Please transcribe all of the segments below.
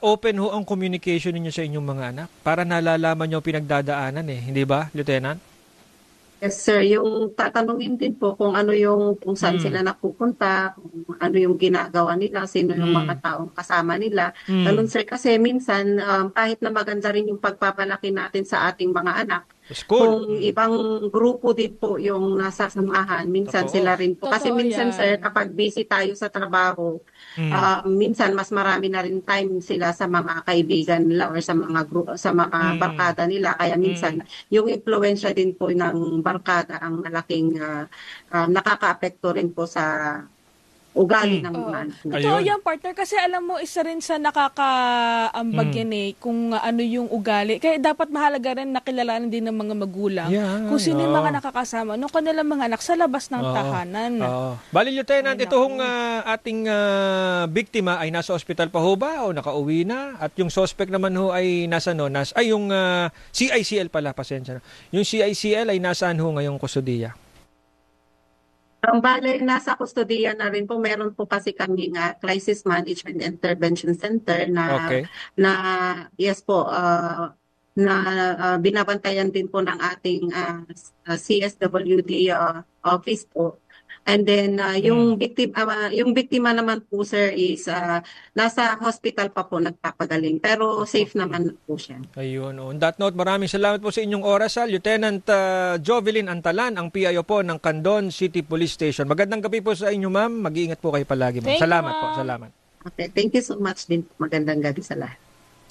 open ho ang communication ninyo sa inyong mga anak para nalalaman nyo pinagdadaanan hindi ba, Lieutenant? Yes, sir. Yung tatanungin din po kung saan sila napupunta, kung ano yung ginagawa nila, sino yung mga taong kasama nila. Ganun, sir, kasi minsan kahit na maganda rin yung pagpapalaki natin sa ating mga anak, kung ibang grupo din po yung nasa samahan, minsan sila rin po. Kasi minsan, sir, kapag busy tayo sa trabaho, minsan mas marami na rin time sila sa mga kaibigan nila or sa mga sa mga barkada nila. Kaya minsan, yung impluwensya din po ng barkada ang malaking nakaka-apekto rin po sa ugali ng mga anak. Totoo yan, partner, kasi alam mo, isa rin sa nakakaambag yan kung ano yung ugali. Kaya dapat mahalaga rin nakilalanin din ng mga magulang kung sino yung mga nakakasama nung kanilang mga anak sa labas ng tahanan. Bali, Lieutenant, ito hong ating biktima ay nasa ospital pa ho ba o nakauwi na? At yung suspect naman ho ay nasa yung CICL pala, pasensya na. Yung CICL ay nasaan ho ngayong kustudiya? Ang bale, nasa kustodiya na rin po. Meron po kasi kami Crisis Management Intervention Center na yes po, na binabantayan din po ng ating CSWD office po. And then yung biktima naman po, sir, is nasa hospital pa po nagpapagaling, pero safe naman po siya. Ayun. On that note, maraming salamat po sa inyong oras, Lieutenant Jovelyn Antalan, ang PIO po ng Candon City Police Station. Magandang gabi po sa inyo, ma'am. Mag-iingat po kayo palagi, ma'am. Salamat po. Salamat. Okay, thank you so much din. Magandang gabi sa lahat.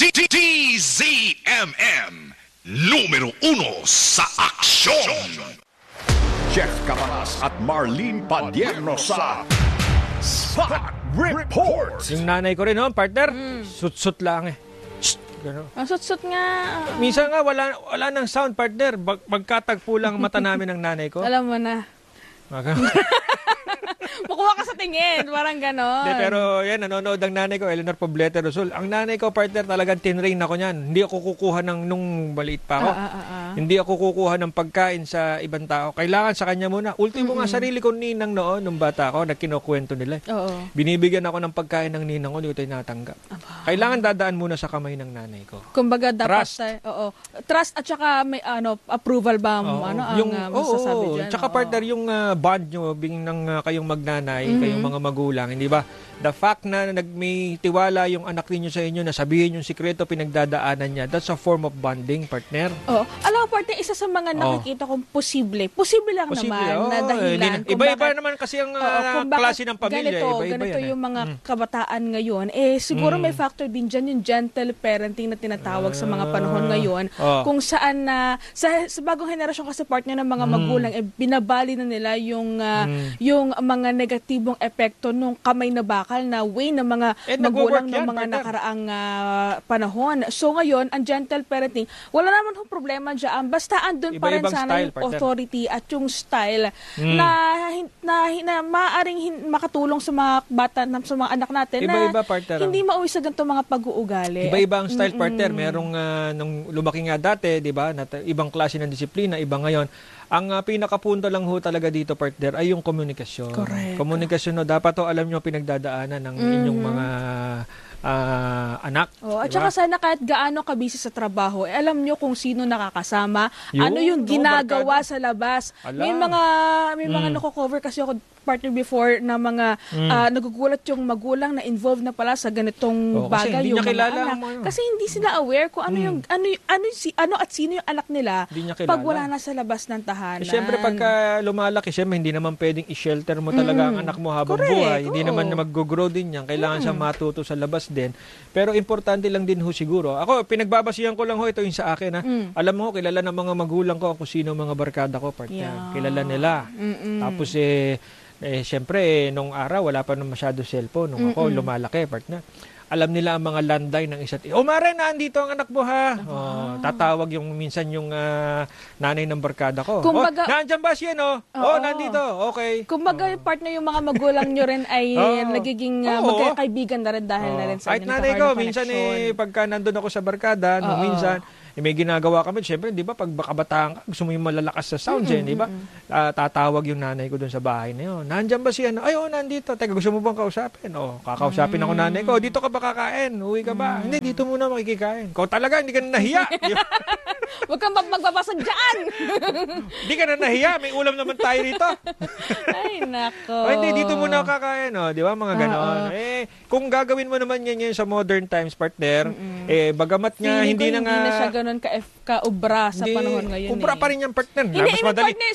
DZMM numero 1 sa aksyon. Jeff Cabanas at Marlene Padierno sa Spot Report. Yung nanay ko rin, partner, sut-sut lang Ang sut-sut nga. Minsan nga, wala nang sound, partner. Magkatagpo lang mata namin ng nanay ko. Alam mo na. Makuha ka sa tingin, parang ganon. Pero yan, nanonood ang nanay ko, Eleanor Poblete Rosol. Ang nanay ko, partner, talagang tinrain ako niyan. Hindi ako kukuha nung maliit pa ako. Hindi ako kukuha ng pagkain sa ibang tao. Kailangan sa kanya muna. Ultimo nga sarili ko ninang noon, nung bata ako, nagkinukwento nila. Binibigyan ako ng pagkain ng ninang ko, hindi ko tayo natanggap. Kailangan dadaan muna sa kamay ng nanay ko. Kumbaga, dapat trust at saka may approval ba ang masasabi dyan? Tsaka partner, yung bond nyo, kayong magnanay, kayong mga magulang, hindi ba? The fact na may tiwala yung anak ninyo sa inyo na sabihin yung sikreto pinagdadaanan niya, that's a form of bonding, partner. Alam mo, partner, isa sa mga nakikita kong posible lang naman na dahilan. Iba-iba naman kasi ang klase ng pamilya. Ganito yung mga kabataan ngayon. Siguro may factor din dyan yung gentle parenting na tinatawag sa mga panahon ngayon. Kung saan sa bagong henerasyon kasi, partner, ng mga magulang, binabali na nila yung mga negatibong epekto nung kamay na bakal na way ng mga magulang ng mga nakaraang panahon. So ngayon, ang gentle parenting, wala naman yung problema dyan. Basta andun pa rin sana yung authority at yung style na maaaring makatulong sa mga bata, sa mga anak natin iba-iba, na hindi mauwi sa ganito mga pag-uugali. Iba-iba ang style, partner. Merong nung lumaki nga dati, di ba, ibang klase ng disiplina, iba ngayon. Ang pinakapunto lang ho talaga dito, partner, ay yung komunikasyon. Correct. Komunikasyon, dapat alam nyo pinagdadaanan ng inyong mga anak. At saka sana kahit gaano kabisi sa trabaho, alam nyo kung sino nakakasama, ano yung ginagawa sa labas. May mga nako-cover kasi ako, partner, before na mga nagugulat yung magulang na involved na pala sa ganitong bagay yung mga anak. Kasi hindi sila aware kung ano at sino yung anak nila pag wala na sa labas ng tahanan. Siyempre pagka lumalaki, siyempre hindi naman pwedeng i-shelter mo talaga ang anak mo habang buhay. Hindi naman na mag-grow din yan. Kailangan siyang matuto sa labas din. Pero importante lang din ho siguro. Ako, pinagbabasihan ko lang ho ito yung sa akin. Alam mo, kilala ng mga magulang ko kung sino mga barkada ko, partner. Kilala nila. Tapos siyempre, nung araw, wala pa nung masyado cellphone. Nung ako, lumalaki, partner. Alam nila ang mga landline ng isa't isa. Mare, nandito ang anak mo, ha? Tatawag minsan yung nanay ng barkada ko. Kumbaga, nandiyan ba siya, no? Nandito. Okay. Kumbaga, partner, yung mga magulang nyo rin ay nagiging magkakaibigan na rin dahil na rin sa inyo. Kahit nanay ko, minsan pagka nandun ako sa barkada, minsan, may ginagawa kami. Siyempre, di ba, pag kabataan ka, gusto mo yung malalakas sa sounds, di ba? Tatawag yung nanay ko doon sa bahay na yun. Nandyan ba siya? Ay, nandito. Teka, gusto mo bang kausapin? Kakausapin ako nanay ko. Dito ka ba kakain? Uwi ka ba? Hindi, dito muna makikikain. Kung talaga, hindi ka na nahiya. Huwag kang magbabasag dyan. Hindi ka na nahiya. May ulam naman tayo rito. Ay, nako. Hindi, dito muna kakain. Di ba? Mga ganon. Kung gagawin mo naman yan sa modern times, partner, bagamat nga, hindi na nga... Hindi na siya ganun ka-ubra sa panahon ngayon. Ubra pa rin yung partner. Hindi, mas madali. Partner,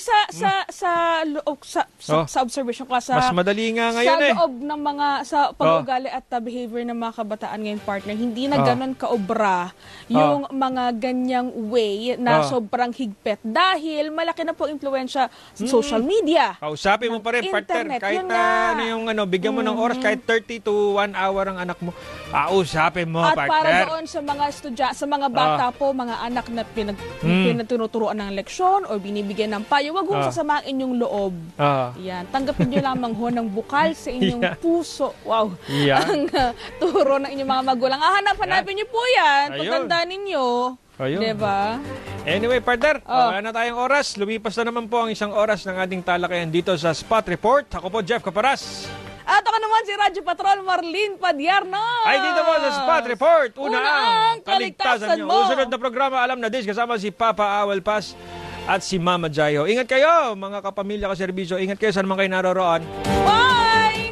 sa observation ko, mas madali nga ngayon sa loob ng mga, sa pag-ugali at behavior ng mga kabataan ngayon, partner, hindi na ganun ka-ubra yung mga ganyang way na sobrang higpit. Dahil malaki na po influensya sa social media. Kausapin mo pa rin, partner. Kahit bigyan mo ng oras, kahit 30 to 1 hour ang anak mo, kausapin mo, at partner. At para doon sa mga sa mga bata po, mga anak na pinatuturuan ng leksyon o binibigyan ng payo, wag mong sasamaang inyong loob. Yan. Tanggapin nyo lamang ho ng bukal sa inyong puso. Wow. Ang turo ng inyong mga magulang. Hanapin nyo po yan. Pagtandaan ninyo. Diba? Anyway, partner, wala na tayong oras. Lumipas na naman po ang isang oras ng ating talakayan dito sa Spot Report. Ako po, Jeff Caparas. At ako naman si Radyo Patrol Marlene Padierno. Ay, dito po sa Spot Report. Una ang kaligtasan nyo. Usunod na programa, Alam na Dis, kasama si Papa Awal Pas at si Mama Jayo. Ingat kayo, mga kapamilya kaserbisyo. Ingat kayo saan man kayo naroroon. Bye!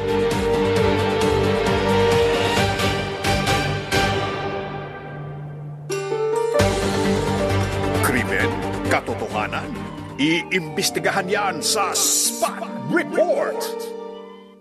Krimen, katotohanan, iimbestigahan yan sa Spot Report.